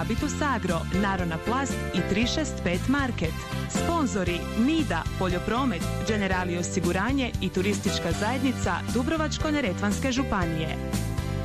Habitus Agro, Narona Plast i 365 Market. Sponzori Nida, Poljopromet, Generali osiguranje i Turistička zajednica Dubrovačko-neretvanske županije.